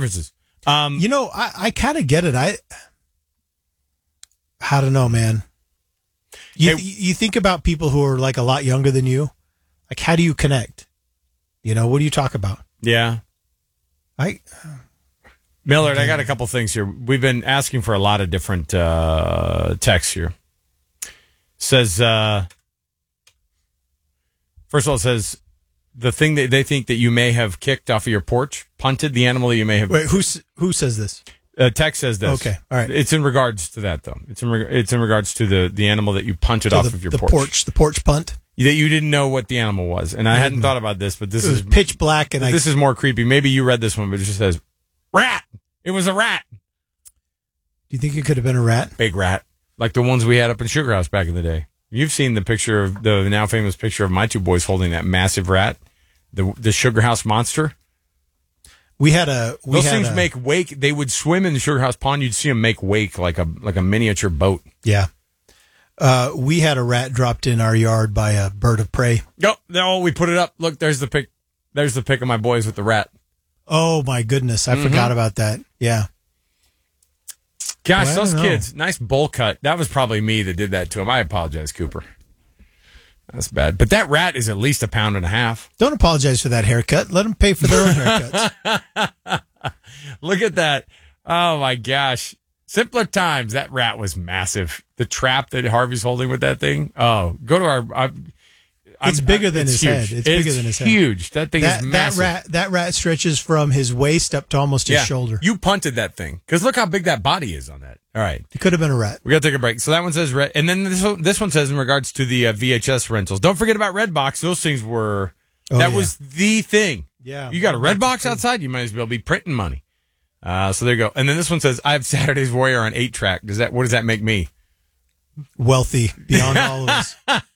I kind of get it. I don't know, man. You think about people who are like a lot younger than you. Like, how do you connect? What do you talk about? Yeah. Millard, I got a couple things here. We've been asking for a lot of different texts here. Says, first of all, it says the thing that they think that you may have kicked off of your porch, punted the animal that you may have. Wait, who says this? Text says this. Okay, all right. It's in regards to that, though. It's in regards to the animal that you punted off of your porch. The porch punt. That you didn't know what the animal was, and I hadn't thought about this, but this is pitch black, and this is more creepy. Maybe you read this one, but it just says rat. It was a rat. Do you think it could have been a rat? Big rat, like the ones we had up in Sugar House back in the day. You've seen the picture of the now famous picture of my two boys holding that massive rat, the Sugar House monster. Those things make wake. They would swim in the Sugar House pond. You'd see them make wake like a miniature boat. Yeah. We had a rat dropped in our yard by a bird of prey. No, we put it up. Look, there's the pic. There's the pic of my boys with the rat. Oh my goodness, I forgot about that. Yeah. Gosh, those kids, nice bowl cut. That was probably me that did that to him. I apologize, Cooper. That's bad. But that rat is at least 1.5 pounds. Don't apologize for that haircut. Let them pay for their own haircuts. Look at that. Oh, my gosh. Simpler times. That rat was massive. The trap that Harvey's holding with that thing. Oh, go to our... It's bigger than his head. It's bigger than his head. Huge. That thing is massive. That rat stretches from his waist up to almost his shoulder. You punted that thing. Because look how big that body is on that. All right. It could have been a rat. We got to take a break. So that one says red. And then this one says in regards to the VHS rentals. Don't forget about Redbox. Those things were... that was the thing. Yeah. You got a Redbox outside, you might as well be printing money. So there you go. And then this one says, I have Saturday's Warrior on 8-track. What does that make me? Wealthy beyond all of us.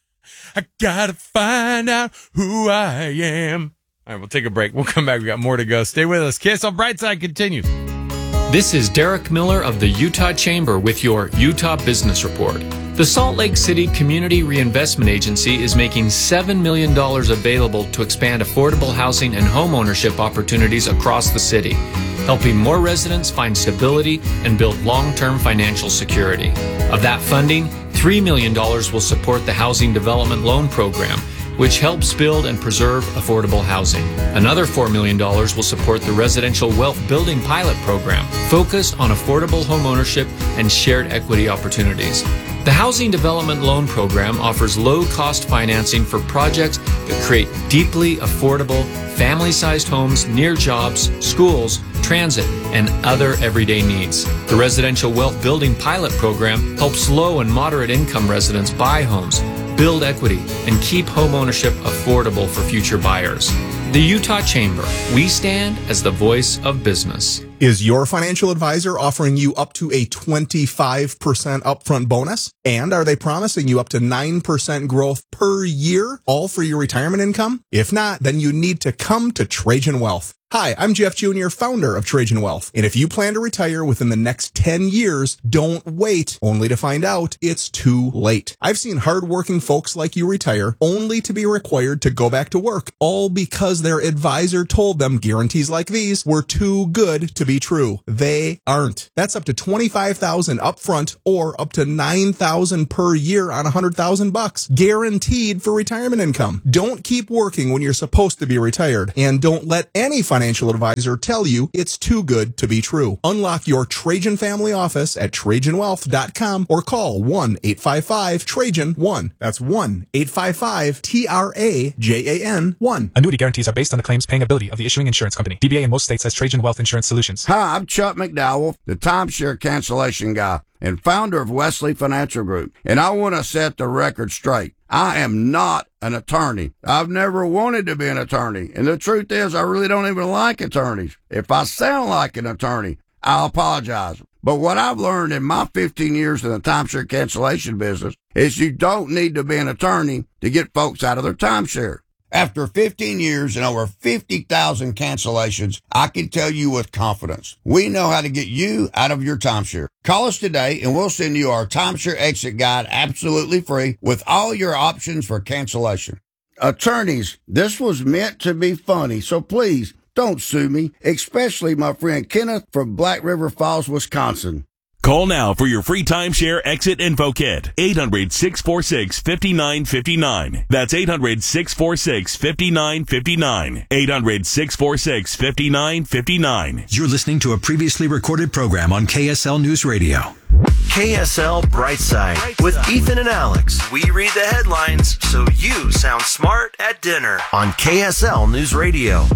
I gotta find out who I am. All right, we'll take a break. We'll come back. We got more to go. Stay with us. KSL Brightside continues. This is Derek Miller of the Utah Chamber with your Utah Business Report. The Salt Lake City Community Reinvestment Agency is making $7 million available to expand affordable housing and home ownership opportunities across the city, helping more residents find stability and build long-term financial security. Of that funding, $3 million will support the Housing Development Loan Program, which helps build and preserve affordable housing. Another $4 million will support the Residential Wealth Building Pilot Program, focused on affordable home ownership and shared equity opportunities. The Housing Development Loan Program offers low-cost financing for projects that create deeply affordable, family-sized homes near jobs, schools, transit, and other everyday needs. The Residential Wealth Building Pilot Program helps low and moderate income residents buy homes, build equity, and keep homeownership affordable for future buyers. The Utah Chamber. We stand as the voice of business. Is your financial advisor offering you up to a 25% upfront bonus? And are they promising you up to 9% growth per year, all for your retirement income? If not, then you need to come to Trajan Wealth. Hi, I'm Jeff Jr., founder of Trajan Wealth. And if you plan to retire within the next 10 years, don't wait only to find out it's too late. I've seen hardworking folks like you retire only to be required to go back to work, all because their advisor told them guarantees like these were too good to be true. They aren't. That's up to $25,000 upfront or up to $9,000 per year on $100,000, guaranteed for retirement income. Don't keep working when you're supposed to be retired, and don't let any financial advisor tell you it's too good to be true. Unlock your Trajan family office at TrajanWealth.com or call 1-855-TRAJAN-1. That's 1-855-TRAJAN-1. Annuity guarantees are based on the claims paying ability of the issuing insurance company. DBA in most states has Trajan Wealth Insurance Solutions. Hi, I'm Chuck McDowell, the timeshare cancellation guy and founder of Wesley Financial Group. And I want to set the record straight. I am not an attorney. I've never wanted to be an attorney. And the truth is, I really don't even like attorneys. If I sound like an attorney, I'll apologize. But what I've learned in my 15 years in the timeshare cancellation business is you don't need to be an attorney to get folks out of their timeshare. After 15 years and over 50,000 cancellations, I can tell you with confidence, we know how to get you out of your timeshare. Call us today and we'll send you our timeshare exit guide absolutely free with all your options for cancellation. Attorneys, this was meant to be funny, so please don't sue me, especially my friend Kenneth from Black River Falls, Wisconsin. Call now for your free timeshare exit info kit. 800-646-5959. That's 800-646-5959. 800-646-5959. You're listening to a previously recorded program on KSL News Radio. KSL Brightside with Ethan and Alex. We read the headlines so you sound smart at dinner on KSL News Radio.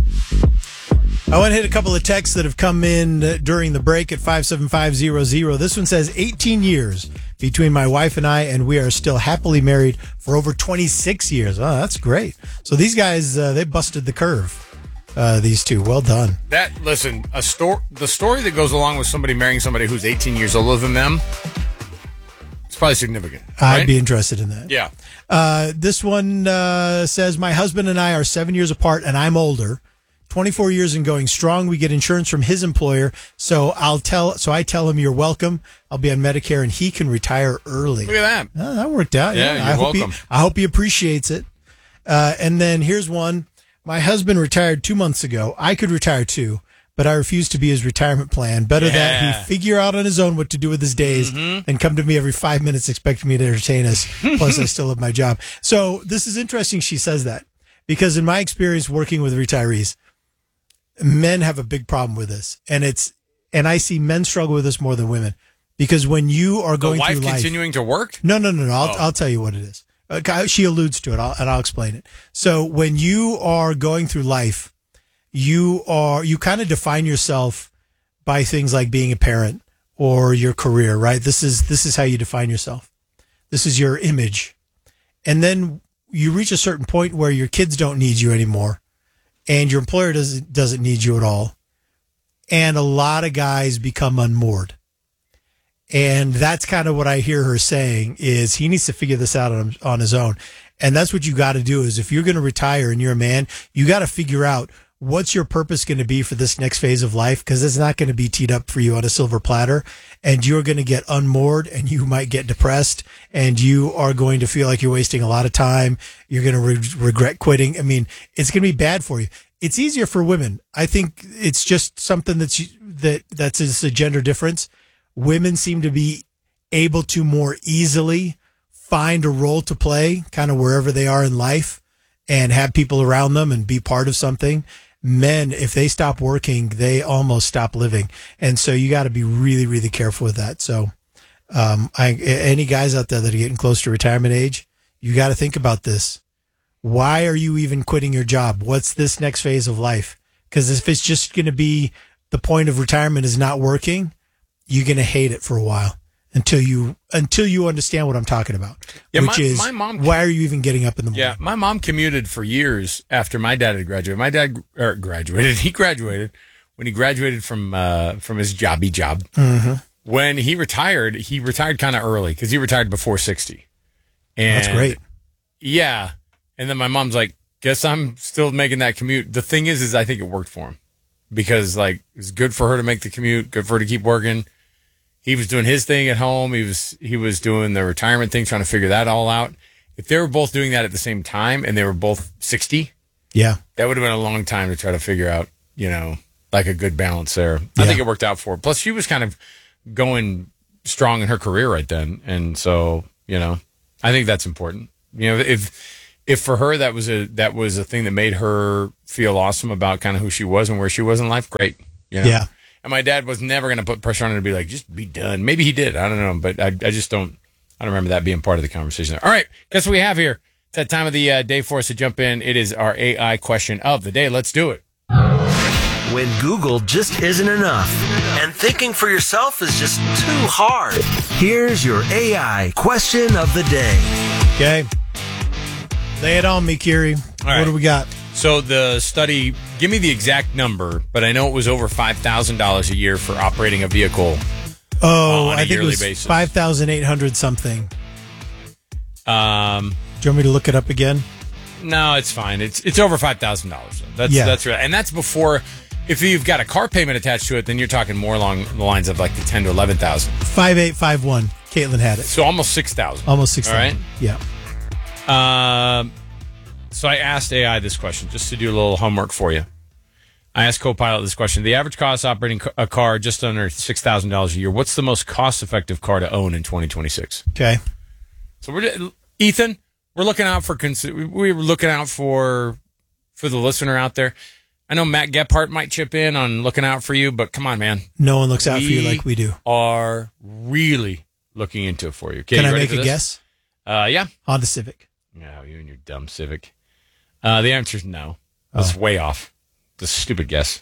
I want to hit a couple of texts that have come in during the break at 57500. This one says 18 years between my wife and I, and we are still happily married for over 26 years. Oh, that's great. So these guys, they busted the curve, these two. Well done. Listen, the story that goes along with somebody marrying somebody who's 18 years older than them, it's probably significant. Right? I'd be interested in that. Yeah. This one says, my husband and I are 7 years apart, and I'm older. 24 years and going strong. We get insurance from his employer. So I tell him you're welcome. I'll be on Medicare and he can retire early. Look at that. That worked out. Yeah, you're welcome. I hope he appreciates it. And then here's one. My husband retired 2 months ago. I could retire too, but I refuse to be his retirement plan. Better that he figure out on his own what to do with his days and come to me every 5 minutes expecting me to entertain us. Plus I still have my job. So this is interesting. She says that because in my experience working with retirees, men have a big problem with this, and I see men struggle with this more than women, because when you are going through life, the wife continuing to work. No. I'll tell you what it is. She alludes to it, and I'll explain it. So when you are going through life, you kind of define yourself by things like being a parent or your career, right? This is how you define yourself. This is your image, and then you reach a certain point where your kids don't need you anymore. And your employer doesn't need you at all. And a lot of guys become unmoored. And that's kind of what I hear her saying is he needs to figure this out on his own. And that's what you got to do is if you're going to retire and you're a man, you got to figure out what's your purpose going to be for this next phase of life, because it's not going to be teed up for you on a silver platter, and you're going to get unmoored and you might get depressed and you are going to feel like you're wasting a lot of time. You're going to regret quitting. I mean, it's going to be bad for you. It's easier for women. I think it's just something that's just a gender difference. Women seem to be able to more easily find a role to play kind of wherever they are in life and have people around them and be part of something. Men, if they stop working, they almost stop living. And so you got to be really, really careful with that. So any guys out there that are getting close to retirement age, you got to think about this. Why are you even quitting your job? What's this next phase of life? Because if it's just going to be the point of retirement is not working, you're going to hate it for a while until you understand what I'm talking about. Yeah, which is my mom, why are you even getting up in the morning? Yeah, my mom commuted for years after my dad had graduated. My dad graduated. He graduated when he graduated from his job. Mm-hmm. When he retired kind of early because he retired before 60. And that's great. Yeah. And then my mom's like, guess I'm still making that commute. The thing is I think it worked for him because like it's good for her to make the commute, good for her to keep working. He was doing his thing at home. He was doing the retirement thing, trying to figure that all out. If they were both doing that at the same time and they were both 60, Yeah. That would have been a long time to try to figure out, like a good balance there. I think it worked out for her. Plus, she was kind of going strong in her career right then. And so, I think that's important. If for her that was a thing that made her feel awesome about kind of who she was and where she was in life, great. Yeah. And my dad was never going to put pressure on her to be like, just be done. Maybe he did. I don't know. But I just don't remember that being part of the conversation there. All right. Guess what we have here? It's that time of the day for us to jump in. It is our AI question of the day. Let's do it. When Google just isn't enough and thinking for yourself is just too hard. Here's your AI question of the day. Okay. Lay it on me, Kiri. What do we got? So the study, give me the exact number, but I know it was over $5,000 a year for operating a vehicle. Oh, on a I think yearly it was basis. 5,800 something. Do you want me to look it up again? No, it's fine. It's over $5,000. That's right, and that's before. If you've got a car payment attached to it, then you're talking more along the lines of like the 10 to 11,000. 5851. Caitlin had it. So almost 6,000. Almost 6,000. All right. Yeah. So I asked AI this question just to do a little homework for you. I asked Copilot this question: the average cost operating a car just under $6,000 a year. What's the most cost-effective car to own in 2026? Okay. So Ethan, we're looking out for we were looking out for the listener out there. I know Matt Gephardt might chip in on looking out for you, but come on, man. No one looks out for you like we do. Are really looking into it for you. Okay, Can you I ready make for a this? guess? Yeah. Honda Civic. No, you and your dumb Civic. The answer is no. That's way off. The stupid guess.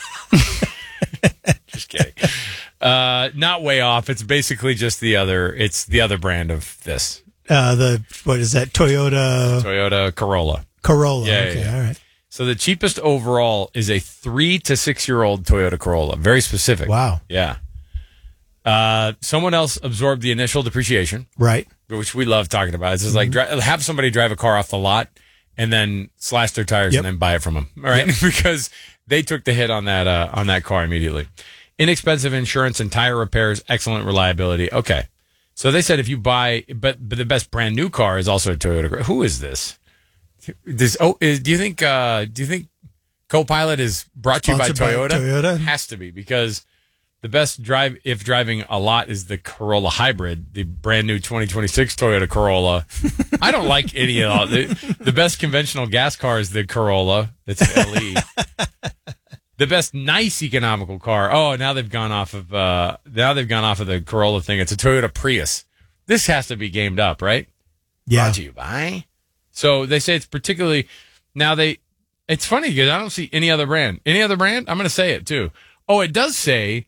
Just kidding. Not way off. It's basically just the other brand of this. What is that? Toyota Corolla. Corolla. Yeah, Okay. yeah. All right. So the cheapest overall is a 3 to 6 year old Toyota Corolla. Very specific. Wow. Yeah. Someone else absorbed the initial depreciation. Right. Which we love talking about. It's just like have somebody drive a car off the lot and then slash their tires and then buy it from them. All right. Because they took the hit on that car immediately. Inexpensive insurance and tire repairs, excellent reliability. Okay. So they said if you buy, but the best brand new car is also a Toyota. Who is this? Do you think Copilot is brought to you by Sponsored by Toyota? Toyota? Has to be, because the best drive, if driving a lot, is the Corolla Hybrid, the brand new 2026 Toyota Corolla. I don't like any of the best conventional gas car is the Corolla. That's an LE. The best nice economical car. Oh, now they've gone off of the Corolla thing. It's a Toyota Prius. This has to be gamed up, right? Yeah. Brought to you by. So they say it's particularly it's funny because I don't see any other brand. Any other brand? I'm going to say it too. Oh, it does say,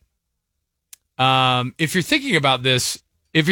if you're thinking about this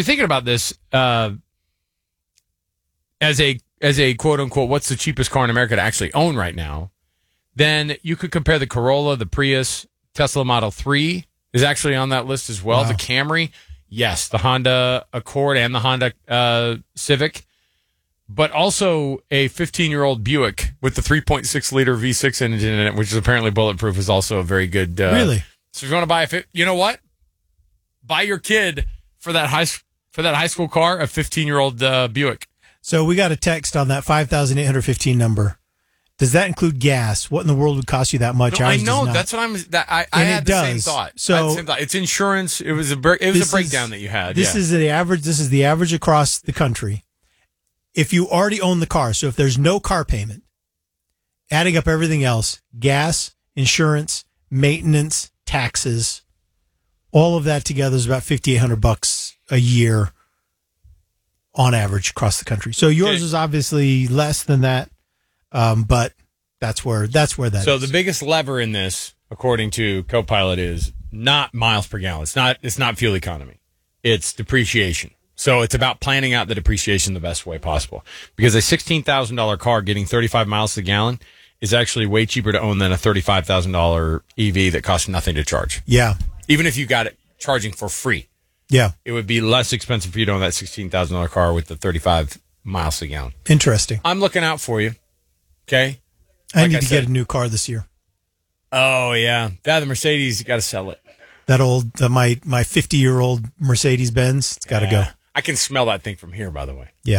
as a quote unquote, what's the cheapest car in America to actually own right now, then you could compare the Corolla, the Prius, Tesla Model 3 is actually on that list as well. Wow. The Camry, yes, the Honda Accord and the Honda Civic. But also a 15-year-old Buick with the 3.6-liter V6 engine in it, which is apparently bulletproof, is also a very good. Really? So if you want to buy you know what? Buy your kid for that high school car a 15-year-old Buick. So we got a text on that 5,815 number. Does that include gas? What in the world would cost you that much? No, I Ours know. does not. That's what I had the same thought. So I had the same thought. It's insurance. It was a breakdown that you had. This is the average. This is the average across the country. If you already own the car, so if there's no car payment, adding up everything else, gas, insurance, maintenance, taxes, all of that together is about $5,800 a year on average across the country. So yours is obviously less than that, but that's where that is. So the biggest lever in this, according to Copilot, is not miles per gallon. It's not fuel economy. It's depreciation. So it's about planning out the depreciation the best way possible. Because a $16,000 car getting 35 miles to the gallon is actually way cheaper to own than a $35,000 EV that costs nothing to charge. Yeah. Even if you got it charging for free. Yeah. It would be less expensive for you to own that $16,000 car with the 35 miles to the gallon. Interesting. I'm looking out for you. Okay? I need to get a new car this year. Oh, yeah. The Mercedes, you got to sell it. That old, my 50-year-old Mercedes-Benz, it's got to go. I can smell that thing from here, by the way. Yeah.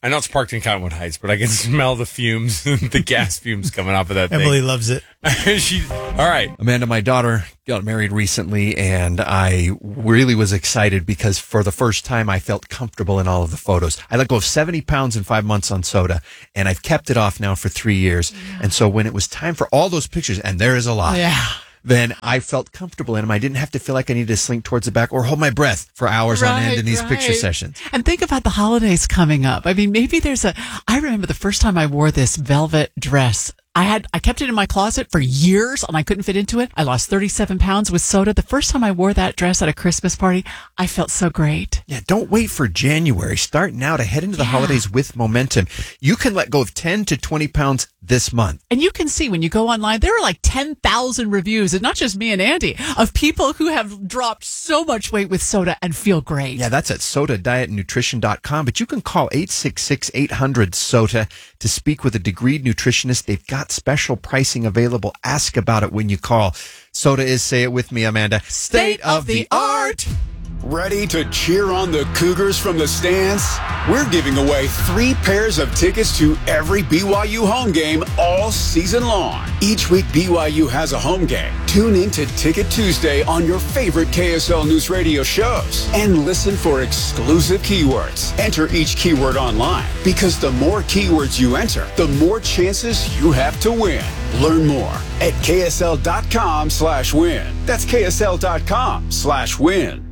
I know it's parked in Cottonwood Heights, but I can smell the fumes, the gas fumes coming off of that Emily thing. loves it. All right. Amanda, my daughter got married recently, and I really was excited because for the first time I felt comfortable in all of the photos. I let go of 70 pounds in 5 months on soda, and I've kept it off now for 3 years. And so when it was time for all those pictures, and there is a lot. Then I felt comfortable in them. I didn't have to feel like I needed to slink towards the back or hold my breath for hours on end in these picture sessions. And think about the holidays coming up. I mean, maybe I remember the first time I wore this velvet dress. I kept it in my closet for years and I couldn't fit into it. I lost 37 pounds with soda. The first time I wore that dress at a Christmas party, I felt so great. Yeah, don't wait for January. Start now to head into the holidays with momentum. You can let go of 10 to 20 pounds this month. And you can see when you go online, there are like 10,000 reviews, and not just me and Andy, of people who have dropped so much weight with soda and feel great. Yeah, that's at sodadietnutrition.com, but you can call 866-800-SOTA to speak with a degreed nutritionist. They've got special pricing available. Ask about it when you call. Soda is, say it with me, Amanda, state of the art. Ready to cheer on the Cougars from the stands? We're giving away 3 pairs of tickets to every BYU home game all season long. Each week, BYU has a home game. Tune in to Ticket Tuesday on your favorite KSL News Radio shows and listen for exclusive keywords. Enter each keyword online because the more keywords you enter, the more chances you have to win. Learn more at ksl.com/win. That's ksl.com/win.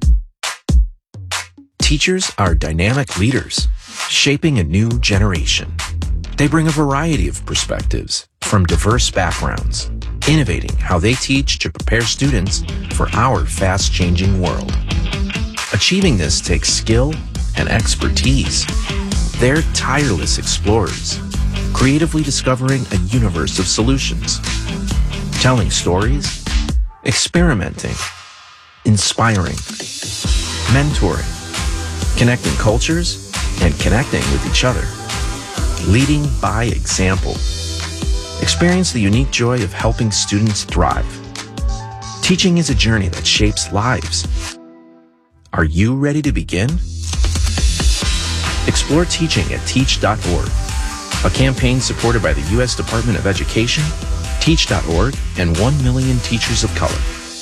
Teachers are dynamic leaders, shaping a new generation. They bring a variety of perspectives from diverse backgrounds, innovating how they teach to prepare students for our fast-changing world. Achieving this takes skill and expertise. They're tireless explorers, creatively discovering a universe of solutions, telling stories, experimenting, inspiring, mentoring, connecting cultures, and connecting with each other. Leading by example. Experience the unique joy of helping students thrive. Teaching is a journey that shapes lives. Are you ready to begin? Explore teaching at teach.org, a campaign supported by the U.S. Department of Education, teach.org, and 1 million teachers of color.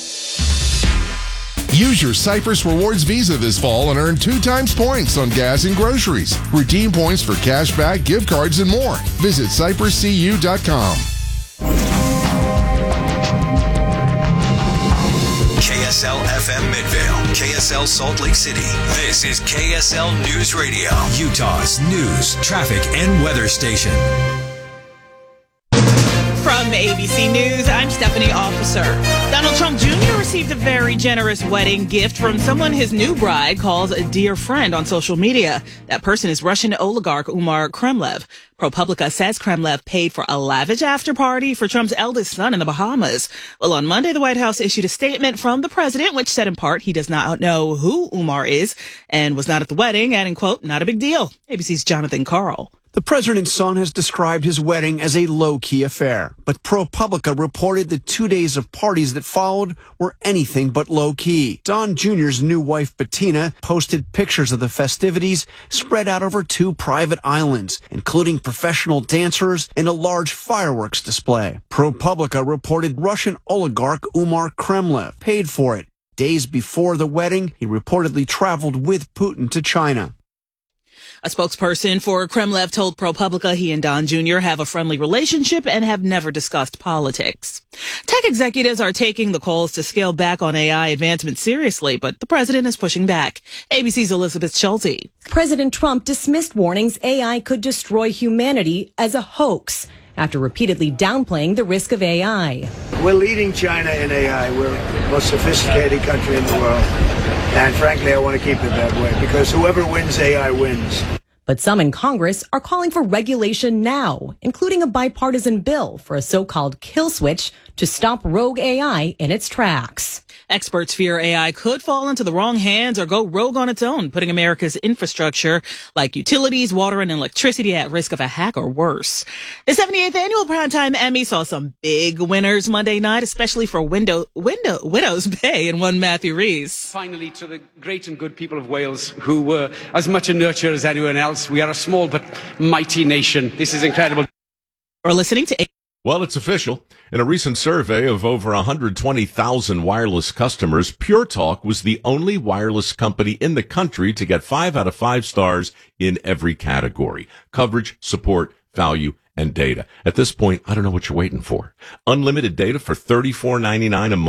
Use your Cypress Rewards Visa this fall and earn 2 times points on gas and groceries. Redeem points for cashback, gift cards, and more. Visit cypresscu.com. KSL FM Midvale, KSL Salt Lake City. This is KSL News Radio, Utah's news, traffic, and weather station. From ABC News, I'm Stephanie Officer. Donald Trump Jr. received a very generous wedding gift from someone his new bride calls a dear friend on social media. That person is Russian oligarch Umar Kremlev. ProPublica says Kremlev paid for a lavish after party for Trump's eldest son in the Bahamas. Well, on Monday, the White House issued a statement from the president, which said in part he does not know who Umar is and was not at the wedding, adding, quote, not a big deal. ABC's Jonathan Carl. The president's son has described his wedding as a low-key affair, but ProPublica reported the 2 days of parties that followed were anything but low-key. Don Jr.'s new wife, Bettina, posted pictures of the festivities spread out over 2 private islands, including professional dancers and a large fireworks display. ProPublica reported Russian oligarch Umar Kremlev paid for it. Days before the wedding, he reportedly traveled with Putin to China. A spokesperson for Kremlev told ProPublica he and Don Jr. have a friendly relationship and have never discussed politics. Tech executives are taking the calls to scale back on AI advancement seriously, but the president is pushing back. ABC's Elizabeth Schulte. President Trump dismissed warnings AI could destroy humanity as a hoax after repeatedly downplaying the risk of AI. We're leading China in AI. We're the most sophisticated country in the world. And frankly, I want to keep it that way because whoever wins AI wins. But some in Congress are calling for regulation now, including a bipartisan bill for a so-called kill switch to stop rogue AI in its tracks. Experts fear AI could fall into the wrong hands or go rogue on its own, putting America's infrastructure like utilities, water, and electricity at risk of a hack or worse. The 78th Annual Primetime Emmy saw some big winners Monday night, especially for Widow's Bay and one Matthew Rees. Finally, to the great and good people of Wales, who were as much a nurture as anyone else. We are a small but mighty nation. This is incredible. We're listening to... Well, it's official. In a recent survey of over 120,000 wireless customers, Pure Talk was the only wireless company in the country to get 5 out of 5 stars in every category: coverage, support, value, and data. At this point, I don't know what you're waiting for. Unlimited data for $34.99 a month.